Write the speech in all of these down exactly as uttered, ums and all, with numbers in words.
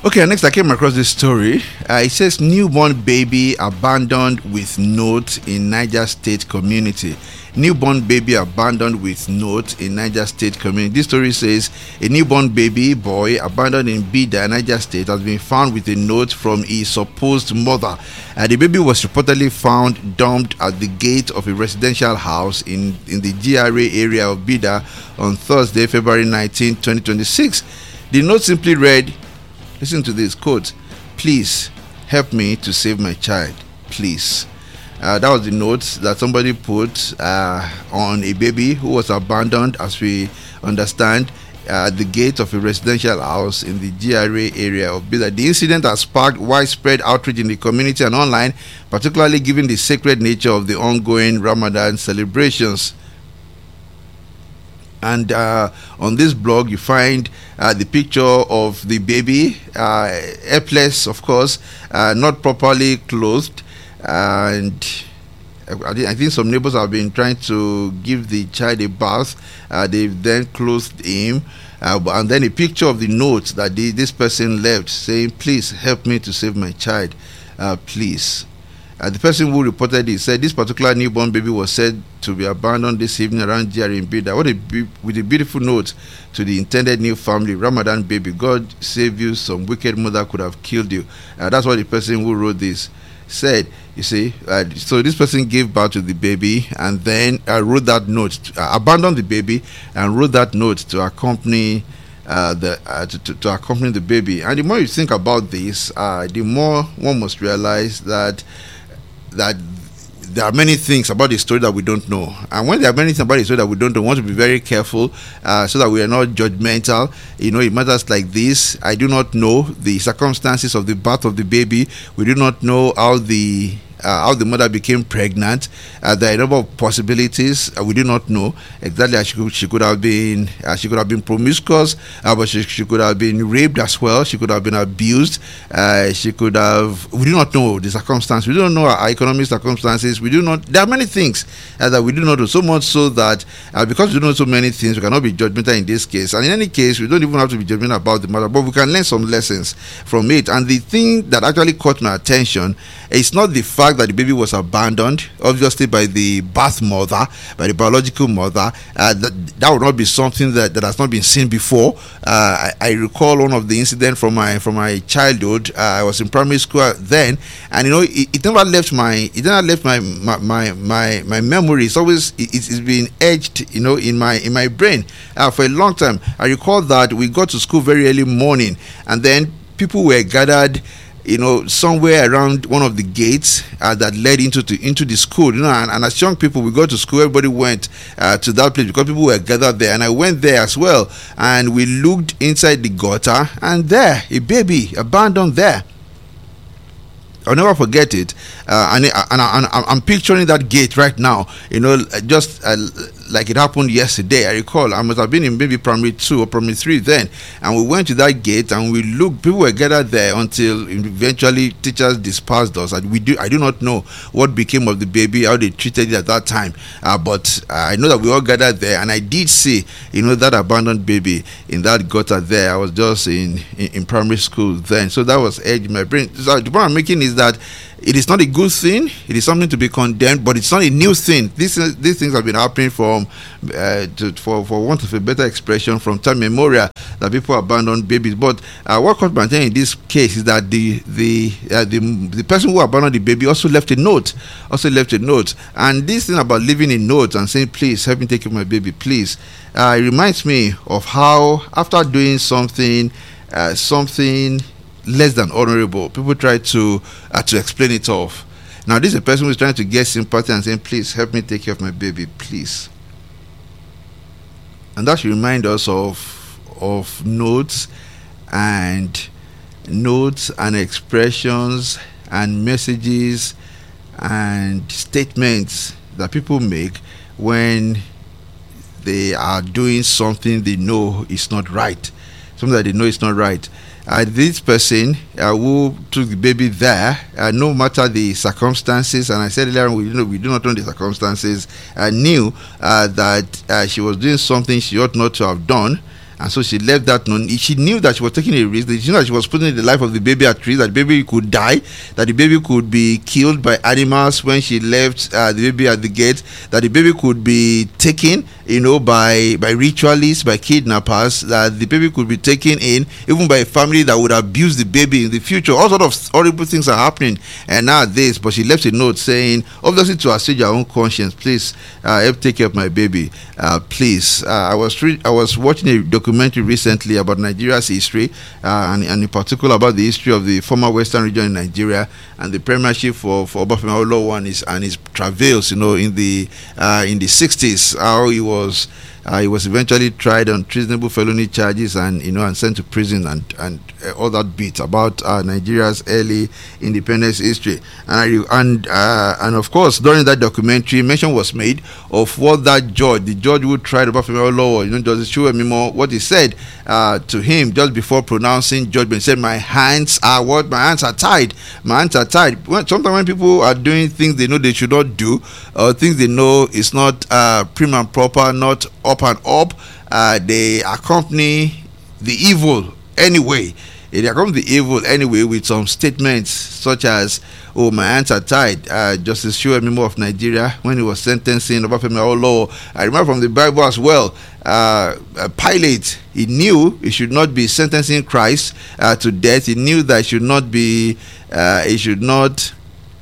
Okay, next I came across this story. Uh, it says newborn baby abandoned with note in Niger State community. Newborn baby abandoned with note in Niger State community. This story says a newborn baby boy abandoned in Bida, Niger State, has been found with a note from his supposed mother. Uh, the baby was reportedly found dumped at the gate of a residential house in, in the G R A area of Bida on Thursday, February nineteenth, twenty twenty-six. The note simply read, listen to this quote, "Please help me to save my child, please." Uh, that was the note that somebody put uh, on a baby who was abandoned, as we understand, uh, at the gate of a residential house in the G R A area of Bida. The incident has sparked widespread outrage in the community and online, particularly given the sacred nature of the ongoing Ramadan celebrations. And uh, on this blog, you find uh, the picture of the baby, uh, helpless, of course, uh, not properly clothed. And I think some neighbors have been trying to give the child a bath. Uh, they've then clothed him. Uh, and then a picture of the note that the, this person left saying, "Please help me to save my child, uh, please." Uh, the person who reported it said this particular newborn baby was said to be abandoned this evening around G R A in Bida. What a be- with a beautiful note to the intended new family. "Ramadan baby, God save you. Some wicked mother could have killed you." Uh, that's what the person who wrote this said. You see, uh, so this person gave birth to the baby and then uh, wrote that note, uh, abandoned the baby and wrote that note to accompany uh, the uh, to, to, to accompany the baby. And the more you think about this, uh, the more one must realize that that there are many things about the story that we don't know. And when there are many things about the story that we don't know, we want to be very careful uh, so that we are not judgmental. You know, in matters like this, I do not know the circumstances of the birth of the baby. We do not know how the Uh, how the mother became pregnant. Uh, there are a number of possibilities. Uh, we do not know exactly. She could, she could have been uh, she could have been promiscuous, uh, but she, she could have been raped as well. She could have been abused. Uh, she could have. We do not know the circumstances. We do not know our economic circumstances. We do not. There are many things uh, that we do not know. So much so that uh, because we don't know so many things, we cannot be judgmental in this case. And in any case, we don't even have to be judgmental about the matter, but we can learn some lessons from it. And the thing that actually caught my attention is not the fact that the baby was abandoned, obviously by the birth mother, by the biological mother. Uh, that, that would not be something that, that has not been seen before. Uh, I, I recall one of the incidents from my from my childhood. Uh, I was in primary school then, and you know, it, it never left my it never left my my my my, my memory. It's always it, it's been etched, you know, in my in my brain uh, for a long time. I recall that we got to school very early morning, and then people were gathered, you know, somewhere around one of the gates uh, that led into to, into the school, you know, and, and as young people, we go to school, everybody went uh, to that place because people were gathered there, and I went there as well, and we looked inside the gutter, and there, a baby abandoned there. I'll never forget it, uh, and, and, and, and I'm picturing that gate right now, you know, just uh, like it happened yesterday. I recall I must have been in maybe primary two or primary three then, and we went to that gate and we looked. People were gathered there until eventually teachers dispersed us. And we do I do not know what became of the baby, how they treated it at that time, uh, but I know that we all gathered there, and I did see, you know, that abandoned baby in that gutter there. I was just in in, in primary school then, so that was edge in my brain. So the point I'm making is that it is not a good thing. It is something to be condemned, but it's not a new thing. These these things have been happening from, uh, to, for for want of a better expression, from time memorial, that people abandon babies. But uh, what caught my attention in this case is that the the uh, the the person who abandoned the baby also left a note, also left a note. And this thing about leaving a note and saying, "Please help me take care of my baby, please," uh, it reminds me of how after doing something, uh, something. less than honorable, people try to uh, to explain it off. Now, this is a person who is trying to get sympathy and saying, "Please help me take care of my baby, please." And that should remind us of of notes and notes and expressions and messages and statements that people make when they are doing something they know is not right, something that they know is not right. Uh, this person uh, who took the baby there, uh, no matter the circumstances, and I said earlier, we, you know, we do not know the circumstances, uh, knew uh, that uh, she was doing something she ought not to have done, And so she left that known. She knew that she was taking a risk. She knew that she was putting the life of the baby at risk, that the baby could die, that the baby could be killed by animals when she left uh, the baby at the gate, that the baby could be taken, you know, by, by ritualists, by kidnappers, that the baby could be taken in, even by a family that would abuse the baby in the future. All sorts of horrible things are happening and nowadays. But she left a note saying, obviously to assuage her own conscience, please uh, help take care of my baby. Uh, please. Uh, I was re- I was watching a documentary recently about Nigeria's history, uh, and, and in particular about the history of the former Western region in Nigeria and the premiership for for Obafemi Awolowo and his and his travails, you know, in the uh, in the sixties. How he was uh, he was eventually tried on treasonable felony charges and you know and sent to prison and and uh, all that bit about uh, Nigeria's early independence history. And I, and uh, and of course during that documentary, mention was made of what that judge, the judge who tried Obafemi Awolowo, you know, Justice Chukwuemimo, what he said uh, to him just before pronouncing judgment. He said, "My hands are what? My hands are tied. My hands are tied." When, sometimes when people are doing things they know they should not do, or things they know is not uh, prim and proper, not up and up, uh, they accompany the evil anyway. They accompany the evil anyway with some statements such as, "Oh, my hands are tied." Uh, Justice Chukwuemimo of Nigeria, when he was sentencing Obafemi Awolowo, I remember from the Bible as well, uh, Pilate, he knew he should not be sentencing Christ uh, to death. He knew that he should not be, uh, he should not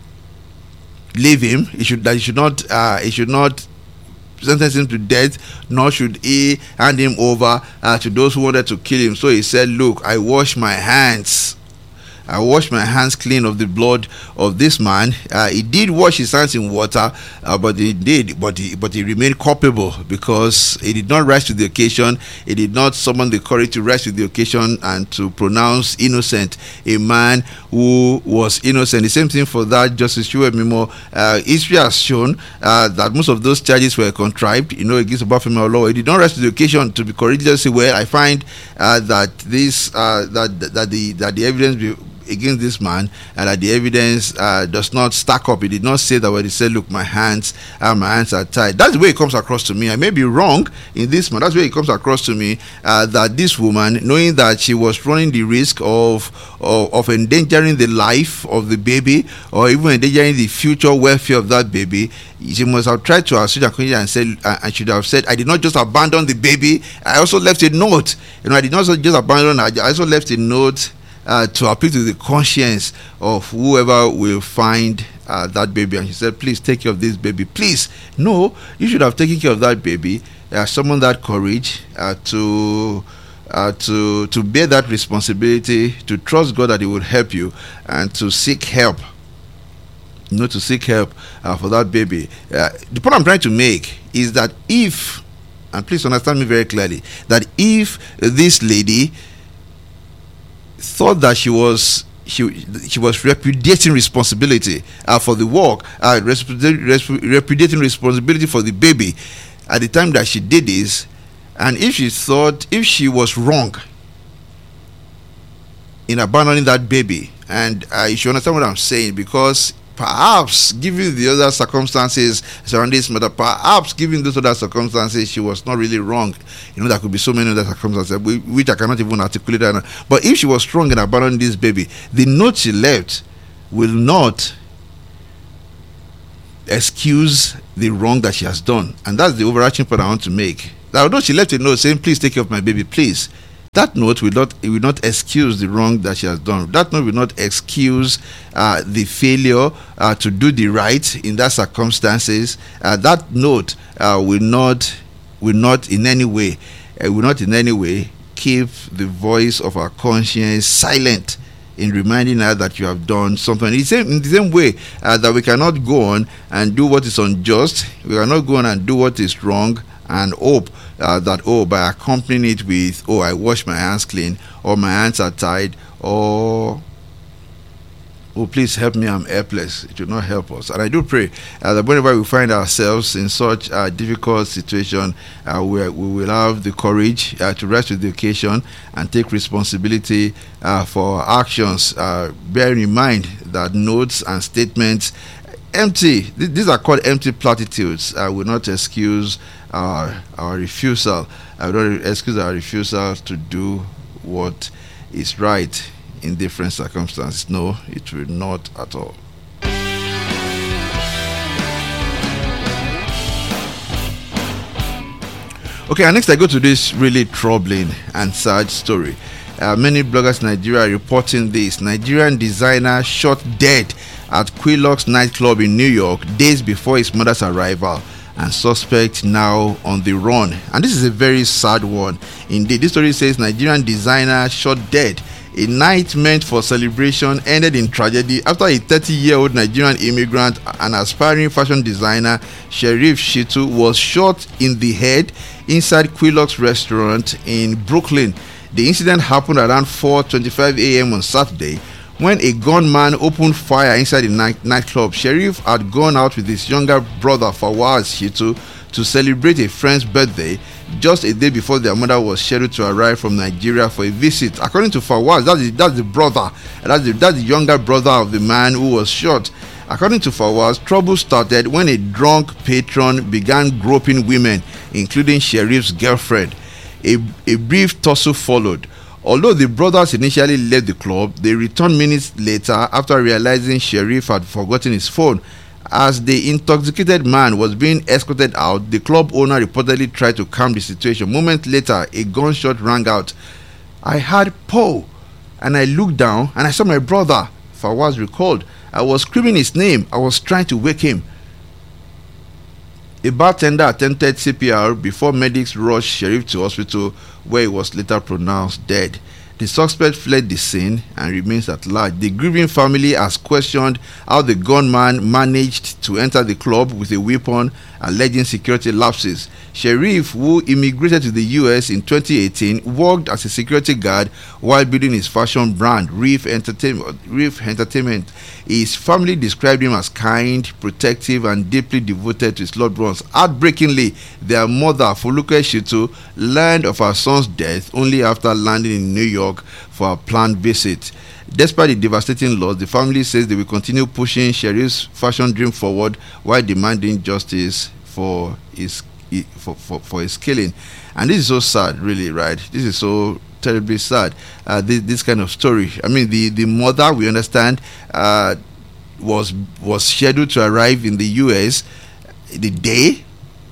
leave him. He should that he should not, uh, he should not sentence him to death, nor should he hand him over uh, to those who wanted to kill him. So he said, "Look, I wash my hands. I wash my hands clean of the blood of this man." Uh, he did wash his hands in water, uh, but he did, but he, but he remained culpable because he did not rise to the occasion. He did not summon the courage to rise to the occasion and to pronounce innocent a man who was innocent. The same thing for that Justice Chukwuemimo. Uh, history has shown uh, that most of those charges were contrived, you know, against Obafemi Awolowo. He did not rise to the occasion to be courageous. Well, I find uh, that this uh, that that the that the evidence be against this man and that the evidence uh, does not stack up. He did not say that when he said, "Look, my hands uh, my hands are tied." That's the way it comes across to me. I may be wrong in this man. That's the way it comes across to me, uh, that this woman, knowing that she was running the risk of, of of endangering the life of the baby or even endangering the future welfare of that baby, she must have tried to assuage her conscience and said, uh, and should have said, "I did not just abandon the baby. I also left a note. You know, I did not just abandon her. I also left a note Uh, to appeal to the conscience of whoever will find uh, that baby." And she said, "Please take care of this baby. Please." No, you should have taken care of that baby. Uh, summon that courage uh, to uh, to to bear that responsibility, to trust God that He will help you, and to seek help. You know, to seek help uh, for that baby. Uh, the point I'm trying to make is that if, and please understand me very clearly, that if this lady thought that she was she she was repudiating responsibility uh, for the work, uh, repudiating responsibility for the baby at the time that she did this, and if she thought if she was wrong in abandoning that baby, and uh, you should understand what I'm saying, because perhaps given the other circumstances surrounding this matter, perhaps given those other circumstances, she was not really wrong. You know, there could be so many other circumstances which I cannot even articulate right now. But if she was strong in abandoning this baby, the note she left will not excuse the wrong that she has done. And that's the overarching point I want to make. That although she left a note saying, "Please take care of my baby, please," that note will not it will not excuse the wrong that she has done. That note will not excuse uh, the failure uh, to do the right in that circumstances. Uh, that note uh, will not will not in any way uh, will not in any way keep the voice of our conscience silent in reminding her that you have done something. In the same, in the same way uh, that we cannot go on and do what is unjust, we cannot go on and do what is wrong and hope uh, that, oh, by accompanying it with, "Oh, I wash my hands clean," or "My hands are tied," or, "Oh, please help me, I'm helpless," it will not help us. And I do pray uh, that whenever we find ourselves in such a difficult situation, uh, we, we will have the courage uh, to rise to the occasion and take responsibility uh, for our actions, uh, bearing in mind that notes and statements, empty, th- these are called empty platitudes, uh, will not excuse our, our refusal I would not excuse our refusal to do what is right in different circumstances. No, it will not at all. Okay, and next I go to this really troubling and sad story. Uh, many bloggers in Nigeria are reporting this. Nigerian designer shot dead at Quilox nightclub in New York days before his mother's arrival, and suspect now on the run. And this is a very sad one indeed. This story says Nigerian designer shot dead. A night meant for celebration ended in tragedy after a thirty-year-old Nigerian immigrant and aspiring fashion designer, Sherif Shitu, was shot in the head inside Quilox restaurant in Brooklyn. The incident happened around four twenty-five a.m. on Saturday when a gunman opened fire inside the night- nightclub. Sherif had gone out with his younger brother Fawaz Shitu to celebrate a friend's birthday just a day before their mother was scheduled to arrive from Nigeria for a visit. According to Fawaz, that's the, that's the brother, that's the, that's the younger brother of the man who was shot. According to Fawaz, trouble started when a drunk patron began groping women, including Sherif's girlfriend. A, a brief tussle followed. Although the brothers initially left the club, they returned minutes later after realizing Sherif had forgotten his phone. As the intoxicated man was being escorted out, the club owner reportedly tried to calm the situation. Moments later, a gunshot rang out. "I heard Poe, and I looked down and I saw my brother," Fawaz recalled. "I was screaming his name. I was trying to wake him." A bartender attempted C P R before medics rushed Sherif to hospital, where he was later pronounced dead. The suspect fled the scene and remains at large. The grieving family has questioned how the gunman managed to enter the club with a weapon, alleging security lapses. Sherif, who immigrated to the U S in twenty eighteen, worked as a security guard while building his fashion brand, Reef Entertainment. Reef Entertainment. His family described him as kind, protective, and deeply devoted to his loved ones. Heartbreakingly, their mother, Foluke Shitu, learned of her son's death only after landing in New York for a planned visit. Despite the devastating loss, the family says they will continue pushing Sherif's fashion dream forward while demanding justice for his for, for, for his killing. And this is so sad, really, right? This is so terribly sad. Uh, this, this kind of story. I mean, the, the mother, we understand, uh, was was scheduled to arrive in the U S the day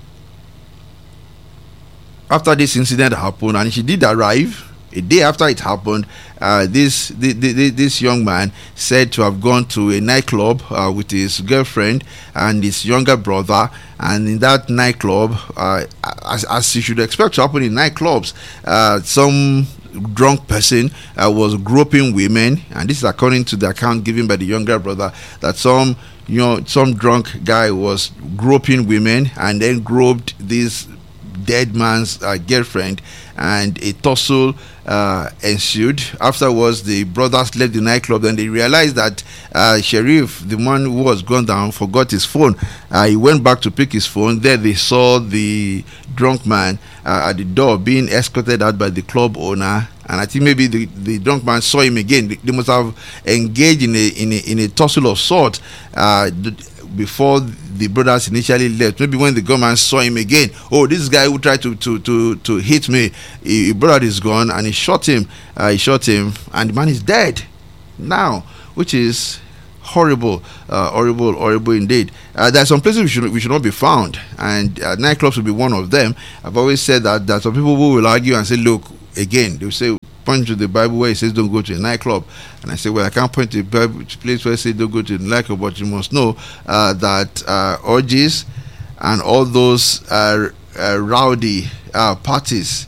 after this incident happened, and she did arrive. A day after it happened, uh, this, this this young man said to have gone to a nightclub uh, with his girlfriend and his younger brother, and in that nightclub, uh, as, as you should expect to happen in nightclubs, uh, some drunk person uh, was groping women, and this is according to the account given by the younger brother, that some you know some drunk guy was groping women and then groped this dead man's uh, girlfriend, and a tussle uh, ensued. Afterwards, the brothers left the nightclub, and they realized that uh, Sherif, the one who was gone down, forgot his phone. Uh, he went back to pick his phone. There they saw the drunk man uh, at the door being escorted out by the club owner, and I think maybe the, the drunk man saw him again. They, they must have engaged in a in a, in a tussle of sort uh, before the brothers initially left. Maybe when the gunman saw him again, oh, this guy who tried to to to, to hit me, he, he brought out his gun and he shot him. Uh, he shot him, and the man is dead now, which is horrible, uh, horrible, horrible indeed. Uh, there are some places we should we should not be found, and uh, nightclubs will be one of them. I've always said that there are some people who will argue and say, look, again, they will say, point to the Bible where it says don't go to a nightclub, and I say, well, I can't point to a Bible place where it says don't go to a nightclub, but you must know uh, that uh, orgies and all those uh, uh, rowdy uh, parties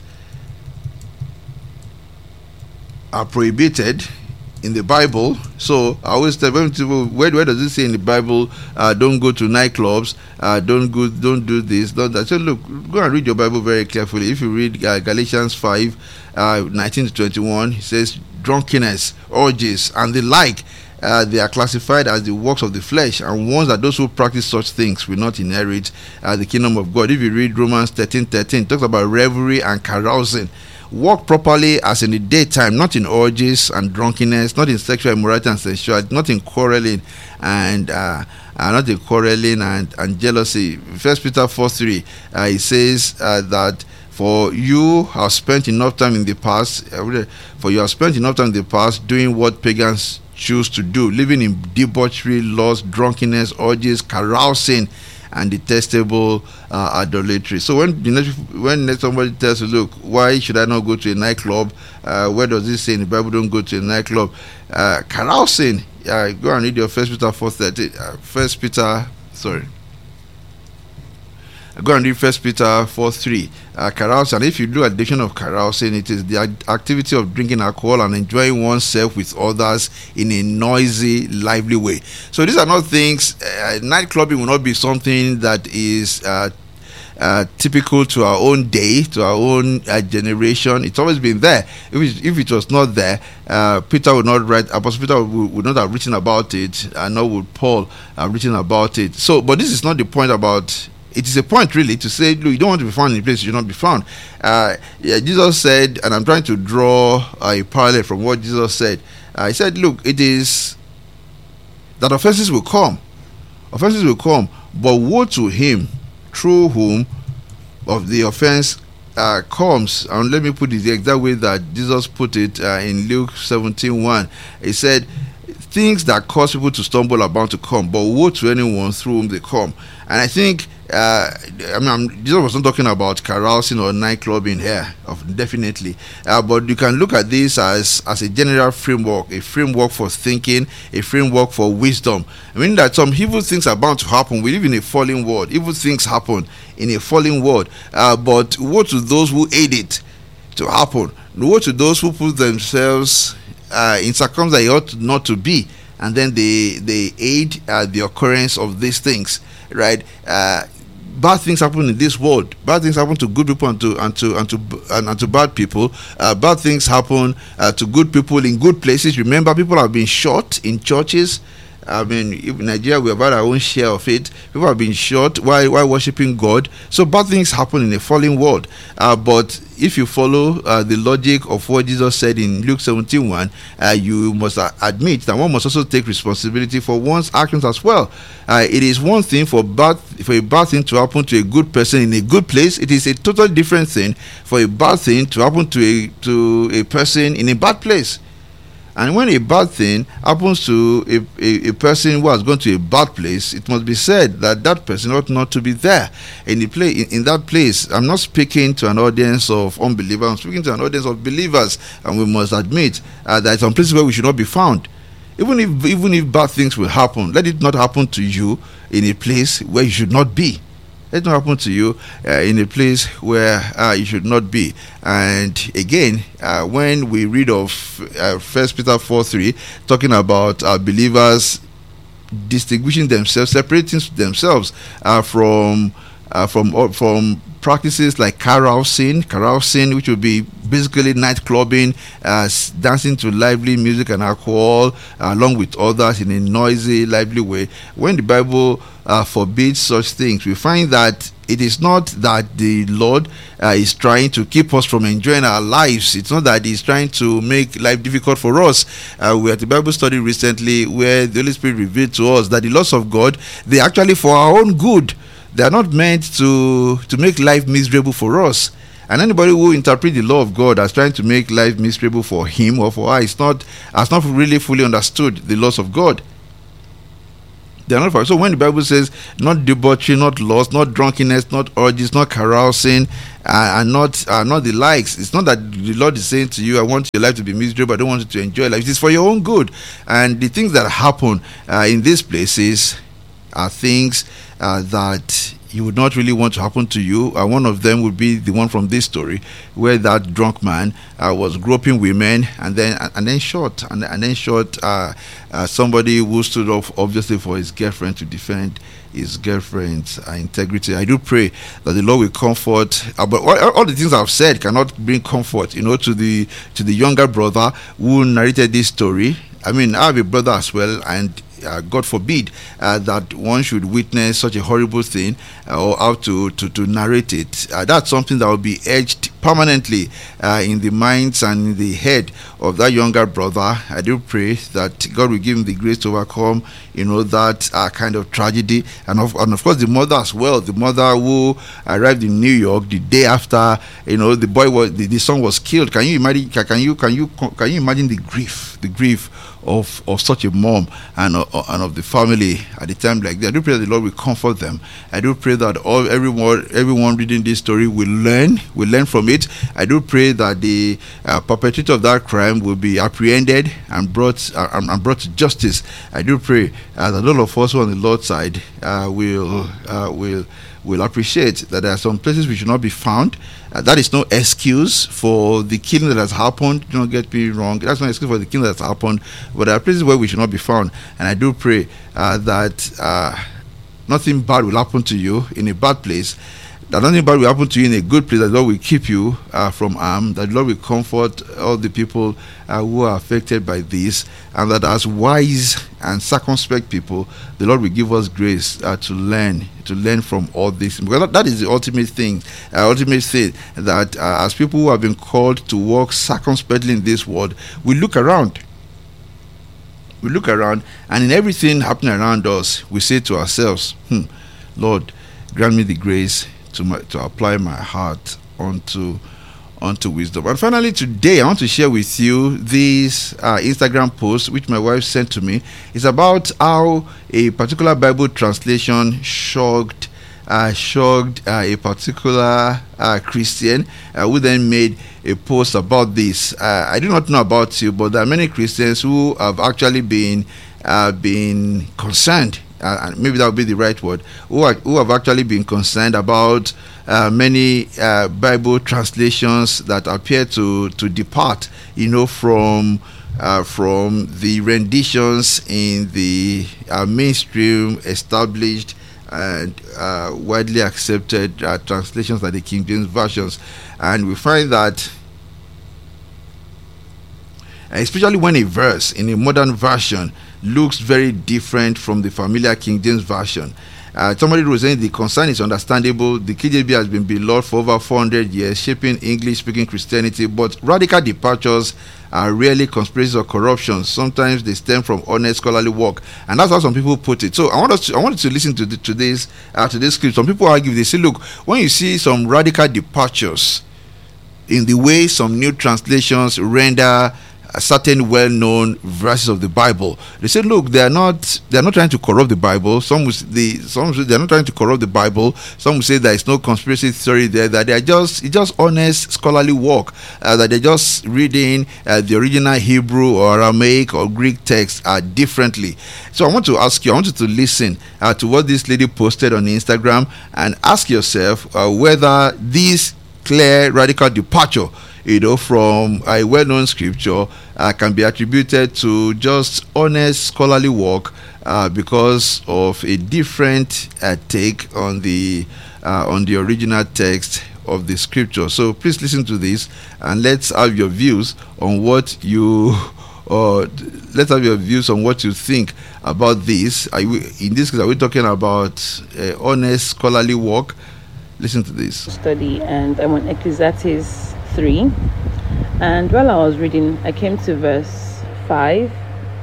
are prohibited in the Bible. So I always tell people, where, where does it say in the Bible uh, don't go to nightclubs, uh, don't go, don't do this, don't that? So look, go and read your Bible very carefully. If you read uh, Galatians five, uh, nineteen to twenty-one, it says drunkenness, orgies, and the like, uh, they are classified as the works of the flesh, and warns that those who practice such things will not inherit uh, the kingdom of God. If you read Romans thirteen thirteen, it talks about revelry and carousing. Walk properly as in the daytime, not in orgies and drunkenness, not in sexual immorality and sensuality, not in quarreling and uh, uh, not in quarreling and, and jealousy. First Peter four three, uh, it says uh, that For you have spent enough time in the past, for you have spent enough time in the past doing what pagans choose to do, living in debauchery, lust, drunkenness, orgies, carousing, and detestable uh, idolatry. So when you know, when somebody tells you, look, why should I not go to a nightclub? Uh, where does this say in the Bible don't go to a nightclub? Uh, carousing. Uh, go and read your First Peter four thirty. Uh, First Peter, sorry. Go and read First Peter four three. Uh, carousing. And if you do a definition of carousing, it is the activity of drinking alcohol and enjoying oneself with others in a noisy, lively way. So these are not things. Uh, night clubbing will not be something that is uh, uh, typical to our own day, to our own uh, generation. It's always been there. If it, if it was not there, uh, Peter would not write. Apostle Peter would, would not have written about it, and nor would Paul have written about it. So, but this is not the point about. It is a point really to say, look, you don't want to be found in a place you should not be found. Uh, yeah, Jesus said, and I'm trying to draw a parallel from what Jesus said. Uh, he said, look, it is that offenses will come. Offenses will come, but woe to him through whom of the offense uh, comes. And let me put it the exact way that Jesus put it uh, in Luke seventeen one. He said, things that cause people to stumble are bound to come, but woe to anyone through whom they come. And I think Uh, I mean, I'm, Jesus was not talking about carousing or nightclubbing here, of definitely. Uh, but you can look at this as as a general framework, a framework for thinking, a framework for wisdom. I mean that some evil things are bound to happen. We live in a fallen world. Evil things happen in a fallen world. Uh, but woe to those who aid it to happen. Woe to those who put themselves uh, in circumstances they ought not to be, and then they they aid uh, the occurrence of these things. Right? Uh, bad things happen in this world. Bad things happen to good people and to and to and to and, and to bad people. Uh, bad things happen uh, to good people in good places. Remember, people have been shot in churches. I mean, in Nigeria, we have had our own share of it. People have been shot while while worshiping God. So bad things happen in a fallen world. Uh, but if you follow uh, the logic of what Jesus said in Luke seventeen one, uh, you must uh, admit that one must also take responsibility for one's actions as well. Uh, it is one thing for bad for a bad thing to happen to a good person in a good place. It is a totally different thing for a bad thing to happen to a to a person in a bad place. And when a bad thing happens to a, a, a person who has gone to a bad place, it must be said that that person ought not to be there in the play in, in that place. I'm not speaking to an audience of unbelievers. I'm speaking to an audience of believers, and we must admit uh, that some places where we should not be found. Even if even if bad things will happen, let it not happen to you in a place where you should not be. Let it not happen to you uh, in a place where uh, you should not be. And again, uh, when we read of uh, First Peter four three, talking about uh, believers distinguishing themselves, separating themselves uh, from uh, from uh, from practices like carousing, carousing, which would be basically night clubbing, uh, dancing to lively music and alcohol, uh, along with others in a noisy, lively way. When the Bible uh, forbids such things, we find that it is not that the Lord uh, is trying to keep us from enjoying our lives. It's not that He's trying to make life difficult for us. Uh, we had a Bible study recently where the Holy Spirit revealed to us that the laws of God, they are actually for our own good. They are not meant to, to make life miserable for us. And anybody who interprets the law of God as trying to make life miserable for him or for her is not, has not really fully understood the laws of God. They are not for. So when the Bible says not debauchery, not lust, not drunkenness, not orgies, not carousing, uh, and not uh, not the likes, it's not that the Lord is saying to you, I want your life to be miserable, I don't want you to enjoy life. It is for your own good. And the things that happen uh, in these places are things uh, that you would not really want to happen to you. Uh, one of them would be the one from this story, where that drunk man uh, was groping women and then and then shot and, and then shot uh, uh, somebody who stood up obviously for his girlfriend to defend his girlfriend's uh, integrity. I do pray that the Lord will comfort. Uh, but all, all the things I've said cannot bring comfort, you know, to the to the younger brother who narrated this story. I mean, I have a brother as well, and Uh, God forbid uh, that one should witness such a horrible thing uh, or how to, to, to narrate it. Uh, that's something that will be edged permanently uh, in the minds and in the head of that younger brother. I do pray that God will give him the grace to overcome, you know, that uh, kind of tragedy. And of, and of course, the mother as well, the mother who arrived in New York the day after, you know, the boy was, the, the son was killed. Can you imagine, can, can you, can you, can you imagine the grief, the grief of of such a mom and uh, and of the family at the time like that? I do pray that the Lord will comfort them. I do pray that all everyone everyone reading this story will learn will learn from it. I do pray that the uh, perpetrator of that crime will be apprehended and brought uh, and brought to justice. I do pray uh, that all of us who are on the Lord's side uh, will uh, will will appreciate that there are some places we should not be found. Uh, that is no excuse for the killing that has happened. Do not get me wrong. That's no excuse for the killing that has happened. But there are places where we should not be found. And I do pray uh, that uh, nothing bad will happen to you in a bad place. That nothing bad will happen to you in a good place. That the Lord will keep you uh, from harm. That the Lord will comfort all the people uh, who are affected by this. And that as wise and circumspect people, the Lord will give us grace uh, to learn, to learn from all this. Because that, that is the ultimate thing, uh, ultimate thing, that uh, as people who have been called to walk circumspectly in this world, we look around. We look around, and in everything happening around us, we say to ourselves, hmm, Lord, grant me the grace to my, to apply my heart unto unto wisdom. And finally, today I want to share with you this uh, Instagram post which my wife sent to me. It's about how a particular Bible translation shocked uh, shocked uh, a particular uh, Christian uh, who then made a post about this. Uh, I do not know about you, but there are many Christians who have actually been uh, been concerned. Uh, and maybe that would be the right word, who, are, who have actually been concerned about uh, many uh, Bible translations that appear to to depart, you know, from uh, from the renditions in the uh, mainstream, established and uh, widely accepted uh, translations like the King James versions. And we find that, especially when a verse in a modern version looks very different from the familiar King James version. Uh, somebody was saying the concern is understandable. The K J V has been beloved for over four hundred years, shaping English-speaking Christianity, but radical departures are rarely conspiracies or corruption. Sometimes they stem from honest scholarly work, and that's how some people put it. So I want us to, I want you to listen to the, to this uh, to this script. Some people argue, they say, look, when you see some radical departures in the way some new translations render certain well-known verses of the Bible, they say, look, they are not they are not trying to corrupt the Bible. Some will, the some say they are not trying to corrupt the Bible. Some will say there is no conspiracy theory there, that they are just it's just honest scholarly work, uh, that they're just reading uh, the original Hebrew or Aramaic or Greek text uh, differently. So I want to ask you, I want you to listen uh, to what this lady posted on Instagram and ask yourself uh, whether this clear radical departure, you know, from a well-known scripture uh, can be attributed to just honest scholarly work uh, because of a different uh, take on the uh, on the original text of the scripture. So please listen to this and let's have your views on what you or let's have your views on what you think about this. Are we, in this case, are we talking about uh, honest scholarly work? Listen to this. Study, and I'm on Ecclesiastes three, and while I was reading, I came to verse five.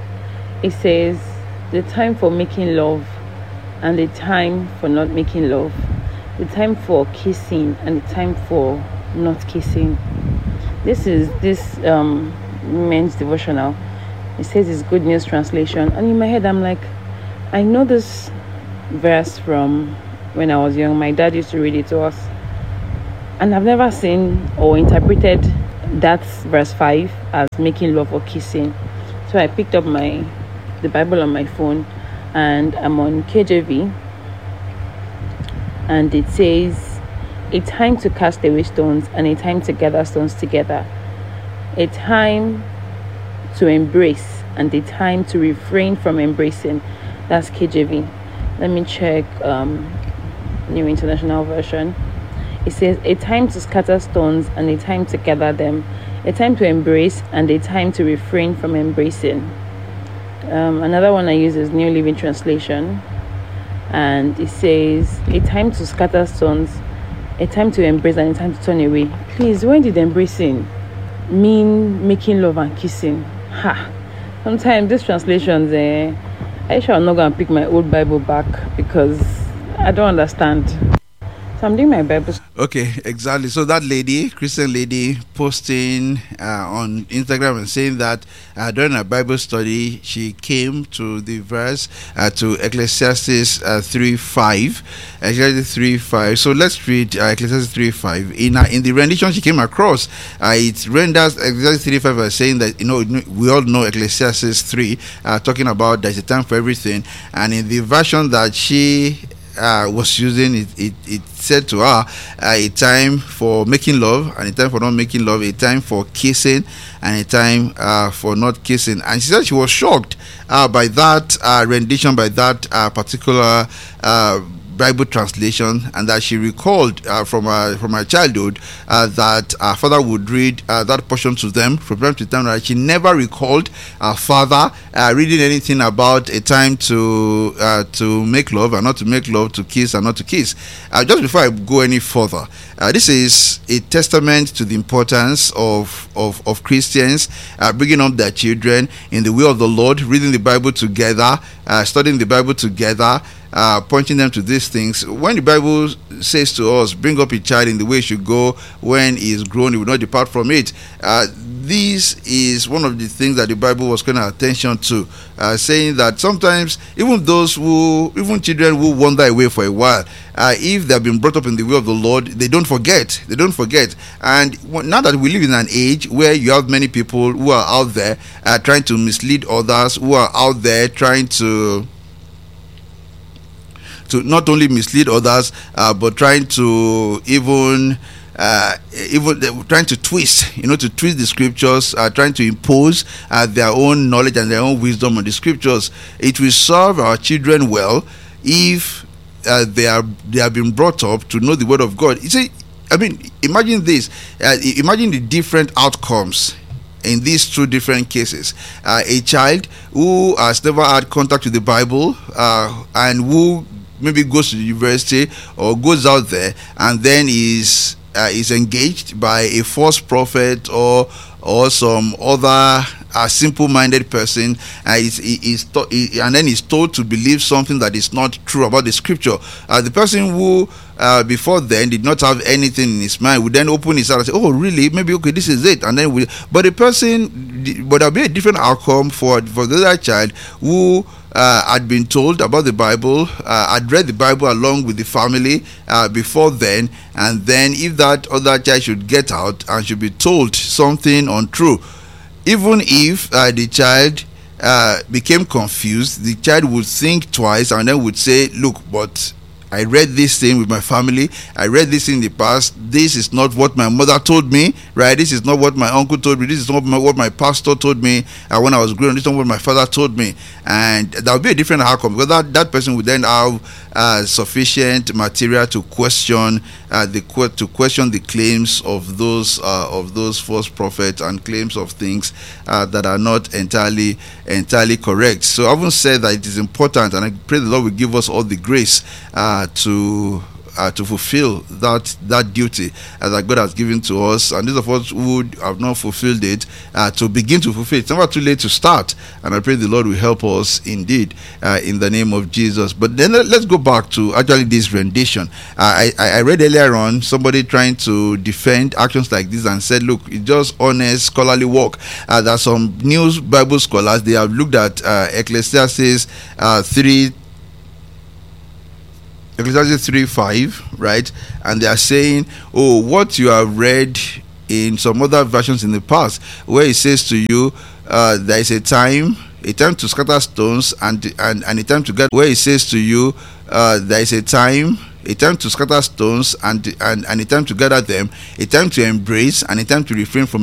It says, the time for making love and the time for not making love, the time for kissing and the time for not kissing. This is this um men's devotional. It says it's Good News Translation, and in my head I'm like, I know this verse from when I was young. My dad used to read it to us, and I've never seen or interpreted that verse five as making love or kissing. So I picked up my the Bible on my phone, and I'm on K J V, and it says, a time to cast away stones and a time to gather stones together, a time to embrace and a time to refrain from embracing. That's K J V. Let me check um New International Version. It says, a time to scatter stones and a time to gather them, a time to embrace and a time to refrain from embracing. Um, another one I use is New Living Translation, and it says, a time to scatter stones a time to embrace and a time to turn away. Please, when did embracing mean making love and kissing? Ha! Sometimes these translations, eh, I shall not go and pick my old Bible back because I don't understand. So I'm doing my Bible. Okay, exactly. So that lady, Christian lady, posting uh, on Instagram and saying that uh, during a Bible study, she came to the verse uh, to Ecclesiastes uh, three five. Ecclesiastes three five. So let's read uh, Ecclesiastes three five. In uh, in the rendition she came across, uh, it renders Ecclesiastes three five as saying that, you know, we all know Ecclesiastes three, uh, talking about there's a time for everything. And in the version that she Uh, was using it, it, it said to her uh, a time for making love and a time for not making love, a time for kissing and a time uh, for not kissing. And she said she was shocked uh, by that uh, rendition, by that uh, particular uh, Bible translation, and that she recalled uh, from her from her childhood uh, that her father would read uh, that portion to them from time to time. That she never recalled her father uh, reading anything about a time to uh, to make love and not to make love, to kiss and not to kiss. Uh, just before I go any further, uh, this is a testament to the importance of of, of Christians uh, bringing up their children in the way of the Lord, reading the Bible together, uh, studying the Bible together. Uh, pointing them to these things. When the Bible says to us, bring up a child in the way he should go, when he is grown, he will not depart from it. Uh, this is one of the things that the Bible was calling our attention to, uh, saying that sometimes even those who, even children who wander away for a while, uh, if they have been brought up in the way of the Lord, they don't forget. They don't forget. And now that we live in an age where you have many people who are out there uh, trying to mislead others, who are out there trying to to not only mislead others, uh, but trying to even uh, even trying to twist, you know, to twist the scriptures, uh, trying to impose uh, their own knowledge and their own wisdom on the scriptures. It will serve our children well if uh, they are they have been brought up to know the word of God. You see, I mean, imagine this. Uh, imagine the different outcomes in these two different cases. Uh, a child who has never had contact with the Bible uh, and who maybe goes to the university or goes out there and then is uh, is engaged by a false prophet or or some other uh, simple-minded person, uh, is, is to- and then is told to believe something that is not true about the scripture. Uh, the person who uh, before then did not have anything in his mind would then open his heart and say, oh really, maybe okay, this is it. And then we, but the person, but there'll be a different outcome for for the other child who Uh, had been told about the Bible, uh, had read the Bible along with the family uh, before then, and then if that other child should get out and should be told something untrue, even if uh, the child uh, became confused, the child would think twice and then would say, look, but I read this thing with my family, I read this in the past, this is not what my mother told me, right? This is not what my uncle told me, this is not my, what my pastor told me uh, when I was growing up, this is not what my father told me. And that would be a different outcome, because that, that person would then have uh, sufficient material to question uh, the to question the claims of those uh, of those false prophets and claims of things uh, that are not entirely entirely correct. So I haven't said that it is important, and I pray the Lord will give us all the grace uh, to uh, to fulfill that that duty uh, that God has given to us, and those of us who have not fulfilled it uh, to begin to fulfill it. It's never too late to start, and I pray the Lord will help us indeed uh, in the name of Jesus. But then let's go back to actually this rendition. Uh, I, I read earlier on somebody trying to defend actions like this and said, look, it's just honest scholarly work. Uh, there are some new Bible scholars, they have looked at uh, Ecclesiastes uh, three Ecclesiastes three five, right? And they are saying, oh, what you have read in some other versions in the past, where it says to you, uh, there is a time, a time to scatter stones, and and, and a time to get, where it says to you, uh, there is a time, a time to scatter stones, and, and, and a time to gather them, a time to embrace, and a time to refrain from